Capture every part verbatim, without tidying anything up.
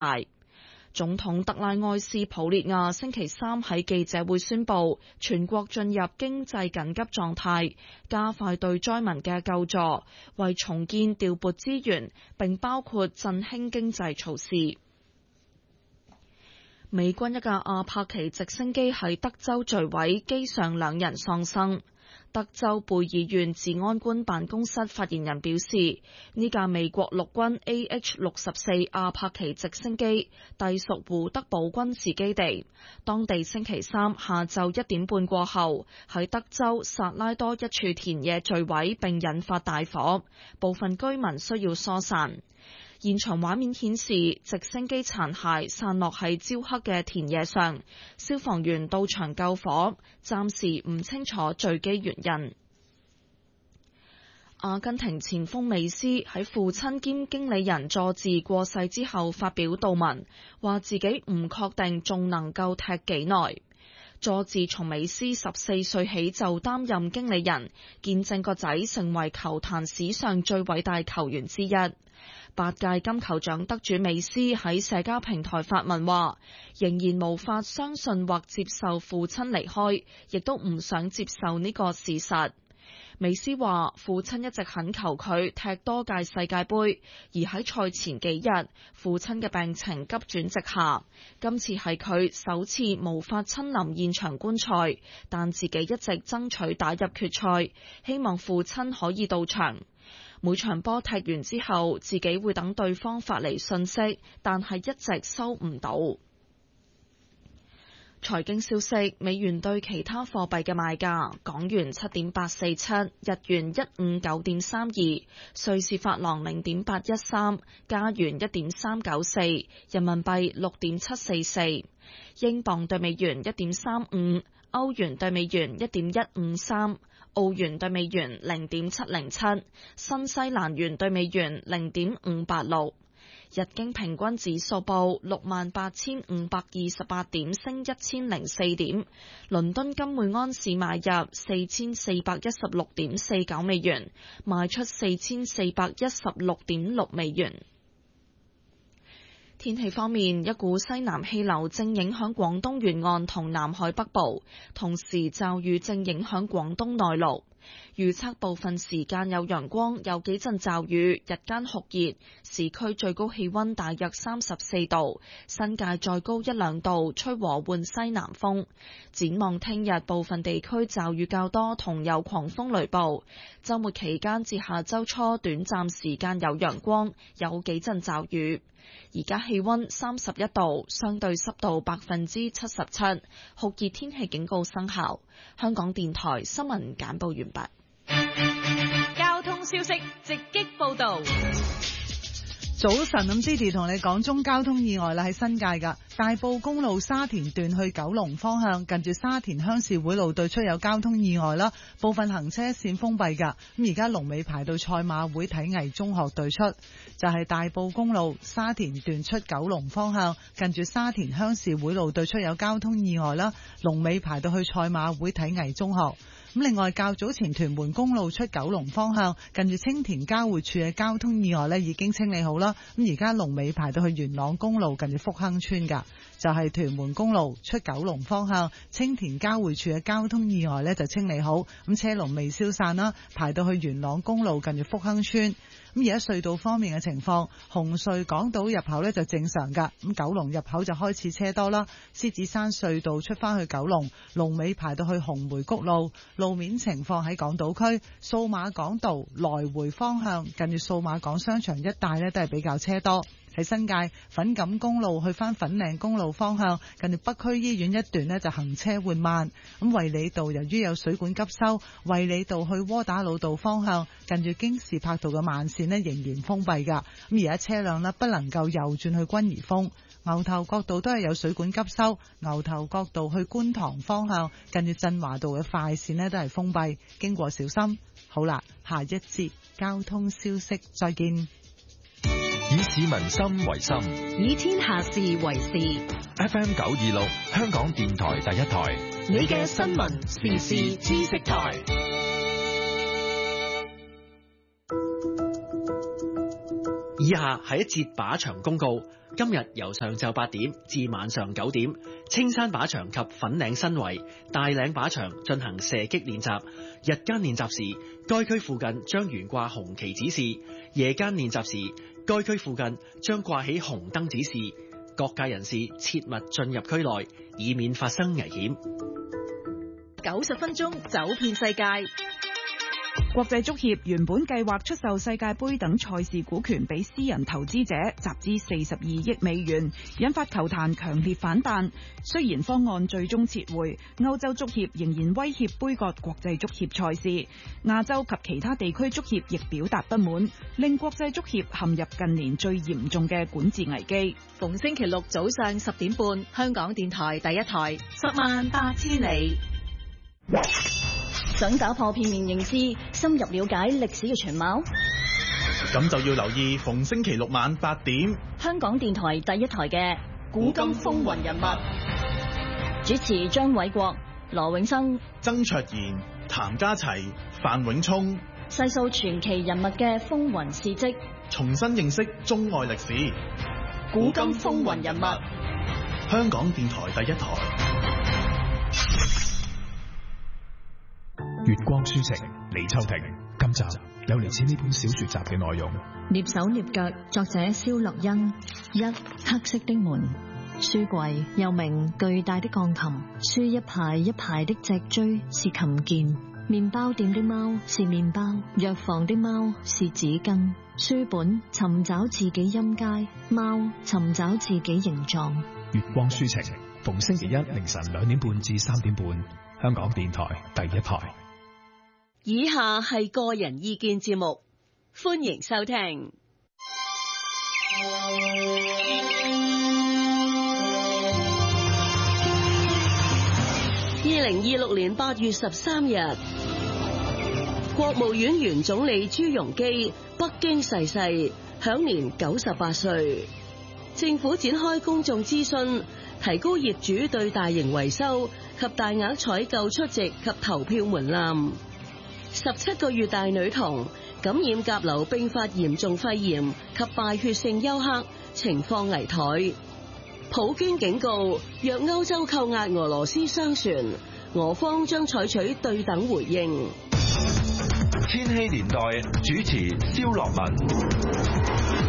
大。總統特拉埃斯普列亞星期三喺記者會宣布，全國進入經濟緊急狀態，加快對災民嘅救助，為重建調撥資源，並包括振興經濟措施。美軍一架阿帕奇直升機喺德州墜毀，機上兩人喪生。德州貝爾縣治安官辦公室發言人表示，呢架美國陸軍 A H 六十四阿帕奇直升機隸屬胡德堡軍事基地，當地星期三下晝一點半過後喺德州薩拉多一處田野墜毀，並引發大火，部分居民需要疏散。現場畫面顯示，直升機殘骸散落喺焦黑嘅田野上，消防員到場救火，暫時唔清楚墜機原因。阿根廷前鋒美斯喺父親兼經理人佐治過世之後發表悼文，話自己唔確定仲能夠踢幾耐。佐治從美斯十四歲起就擔任經理人，見證個仔成為球壇史上最偉大球員之一。八屆金球獎得主美斯喺社交平台發文話，仍然無法相信或接受父親離開，亦都唔想接受呢個事實。美斯話，父親一直懇求佢踢多屆世界盃，而喺賽前幾日，父親嘅病情急轉直下。今次係佢首次無法親臨現場觀賽，但自己一直爭取打入決賽，希望父親可以到場。每場波踢完之後，自己會等對方發嚟信息，但係一直收唔到。財經消息，美元對其他貨幣嘅賣價：港元七點八四七，日元一五九點三二，瑞士法郎零點八一三，加元一點三九四，人民幣六點七四四，英鎊對美元一點三五，歐元對美元一點一五三。澳元對美元零點七零七，新西蘭元對美元零點五八六，日經平均指數報六萬八千五百二十八點，升一千零四點。倫敦金每安士買入四千四百一十六點四九美元，賣出四千四百一十六點六美元。天氣方面，一股西南氣流正影響廣東沿岸同南海北部，同時驟雨正影響廣東內陸。預測部分時間有陽光，有幾陣驟雨，日間酷熱，市區最高氣溫大約三十四度，新界再高一兩度，吹和緩西南風。展望聽日，部分地區驟雨較多，同有狂風雷暴。週末期間至下週初，短暫時間有陽光，有幾陣驟雨。而家氣溫三十一度，相對濕度百分之七十七，酷熱天氣警告生效。香港電台新聞簡報完畢。 交通消息直擊報道。 早晨，咁 Didi 同你講中交通意外啦，喺新界噶大埔公路沙田段去九龍方向，近住沙田鄉事會路對出有交通意外啦，部分行車線封閉噶。咁而家龍尾排到賽馬會體藝中學對出，就係、是、大埔公路沙田段出九龍方向，近住沙田鄉事會路對出有交通意外啦，龍尾排到去賽馬會體藝中學。咁另外，較早前屯門公路出九龍方向，近住青田交匯處嘅交通意外呢已經清理好啦。咁而家龍尾排到去元朗公路，近住福亨村噶，就係、是、屯門公路出九龍方向，青田交匯處嘅交通意外呢就清理好，咁車龍未消散啦，排到去元朗公路近住福亨村。咁而家隧道方面嘅情況，紅隧港島入口呢就正常噶，咁九龍入口就開始車多啦。獅子山隧道出翻去九龍，龍尾排到去紅梅谷路。路面情況喺港島區數碼港道來回方向，近住數碼港商場一帶呢都係比較車多。喺新界粉錦公路去翻粉嶺公路方向，近住北區醫院一段呢就行車緩慢。咁衛理道由於有水管急修，衛理道去窩打老道方向，近住京士柏道嘅慢線呢仍然封閉噶。咁而家車輛呢不能夠右轉去軍怡峰。牛頭角道都係有水管急修，牛頭角道去觀塘方向，近住振華道嘅快線呢都係封閉，經過小心。好啦，下一節交通消息再見。 以市民心為心， 以天下事為事。 F M 九二六，香港電台第一台， 你嘅新聞時事知識台。 以下係一節靶場公告。今日由上晝八點至晚上九點，青山靶場及粉嶺新圍、大嶺靶場進行射擊練習。日間練習時，該區附近將懸掛紅旗指示；夜間練習時，該區附近將掛起紅燈指示。各界人士切勿進入區內，以免發生危險。 九十分鐘走遍世界。 國際足協原本計劃出售世界盃等賽事股權俾私人投資者，集資四十二億美元，引發球壇強烈反彈。雖然方案最終撤回，歐洲足協仍然威脅杯葛國際足協賽事。亞洲及其他地區足協亦表達不滿，令國際足協陷入近年最嚴重嘅管治危機。 逢星期六早上十點半，香港電台第一台，十萬八千里。 想打破片面認知，深入了解歷史嘅全貌， 咁就要留意逢星期六晚八點， 香港電台第一台嘅《古今風雲人物》，主持張偉國、羅永生、 曾卓賢、譚家齊、范永聰， 細數傳奇人物嘅風雲事蹟， 重新認識中外歷史。《 古今風雲人物》， 香港電台第一台。 月光書情，李秋婷。今集有嚟自呢本小說集嘅內容。 躡手躡腳，作者蕭樂欣。一、黑色的門。書櫃又名巨大的鋼琴，書一排一排的脊椎是琴鍵，麵包店的貓是麵包，藥房的貓是紙巾。書本尋找自己音階，貓尋找自己形狀。 月光書情，逢星期一凌晨兩點半至三點半，香港電台第一台。 以下係個人意見節目，歡迎收聽。二零二六年八月十三日，國務院原總理朱鎔基北京逝世，享年九十八歲。政府展開公眾諮詢，提高業主對大型維修及大額採購出席及投票門檻。十七個月大女童感染甲流併發嚴重肺炎及敗血性休克，情況危殆。普京警告，若歐洲扣押俄羅斯商船，俄方將採取對等回應。 千禧年代主持蕭樂文。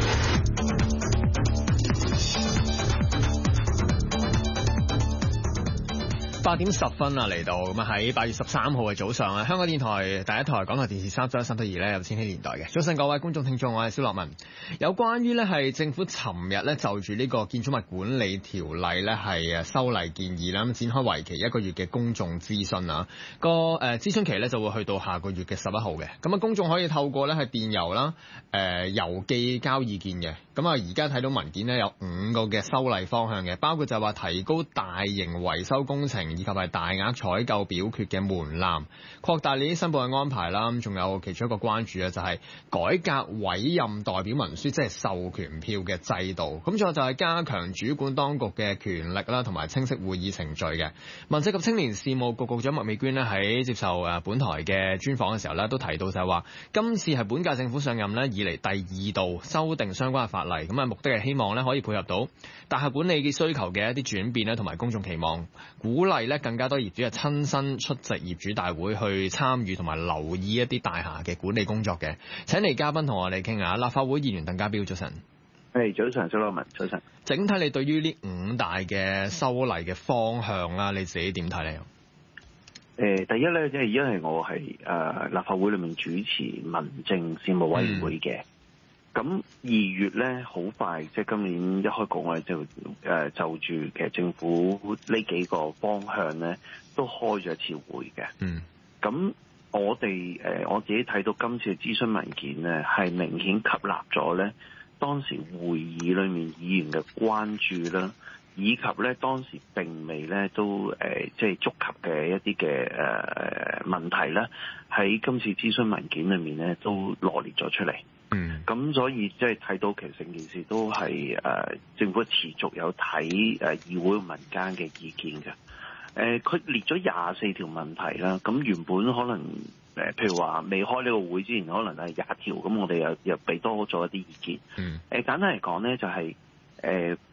八點十分啊，嚟到咁啊，喺八月十三號嘅早上啊，香港電台第一台港台電視三十一、三十二咧有千禧年代嘅。早晨各位觀眾聽眾，我係蕭樂文。有關於咧係政府尋日咧就住呢個建築物管理條例咧係誒修例建議啦，咁展開為期一個月嘅公眾諮詢啊。個誒諮詢期咧就會去到下個月嘅十一號嘅。咁啊，公眾可以透過咧係電郵啦、誒郵寄交意見嘅。咁啊，而家睇到文件咧有五個嘅修例方向嘅，包括就係話提高大型維修工程以及係大額採購表決嘅門檻，擴大呢啲申報嘅安排啦。咁仲有其中一個關注啊，就係改革委任代表文書，即係授權票嘅制度。咁仲有就係加強主管當局嘅權力啦，同埋清晰會議程序嘅。民政及青年事務局局長麥美娟咧喺接受誒本台嘅專訪嘅時候咧，都提到就係話，今次係本屆政府上任咧以嚟第二度修訂相關嘅法例，咁啊目的係希望咧可以配合到大廈管理嘅需求嘅一啲轉變咧，同埋公眾期望，鼓勵咧更加多業主係親身出席業主大會去參與同埋留意一啲大廈嘅管理工作嘅。請嚟嘉賓同我哋傾下，立法會議員鄧家彪，早晨。 係早晨，蕭樂文，早晨。 整體你對於呢五大嘅修例嘅方向啦，你自己點睇咧？ 誒，第一咧，即係因為我係誒立法會裏面主持民政事務委員會嘅。嗯咁二月咧，好快，即係今年一開局，我哋就誒就住其實政府呢幾個方向咧，都開咗一次會嘅。嗯。咁我哋誒我自己睇到今次嘅諮詢文件咧，係明顯吸納咗咧當時會議裏面議員嘅關注啦，以及咧當時並未咧都誒即係觸及嘅一啲嘅誒問題咧，喺今次諮詢文件裏面咧都羅列咗出嚟。嗯，咁所以即係睇到其實成件事都係誒、呃、政府持續有睇誒、呃、議會民間嘅意見嘅。誒、呃，佢列咗廿四條問題啦，咁原本可能誒，譬如話未開呢個會之前，可能係廿條，咁我哋又又俾多咗一啲意見。 嗯。 誒簡單嚟講咧，就係、是、誒